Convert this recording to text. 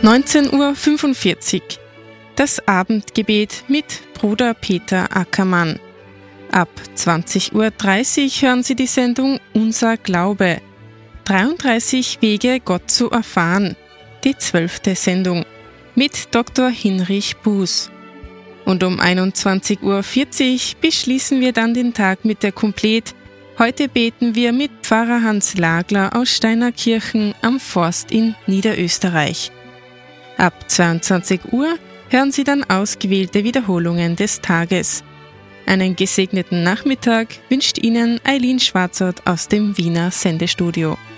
19:45 Uhr. Das Abendgebet mit Bruder Peter Ackermann. Ab 20:30 Uhr hören Sie die Sendung Unser Glaube. 33 Wege, Gott zu erfahren. Die 12. Sendung mit Dr. Hinrich Buß. Und um 21:40 Uhr beschließen wir dann den Tag mit der Komplet. Heute beten wir mit Pfarrer Hans Lagler aus Steinerkirchen am Forst in Niederösterreich. Ab 22 Uhr hören Sie dann ausgewählte Wiederholungen des Tages. Einen gesegneten Nachmittag wünscht Ihnen Eileen Schwarzert aus dem Wiener Sendestudio.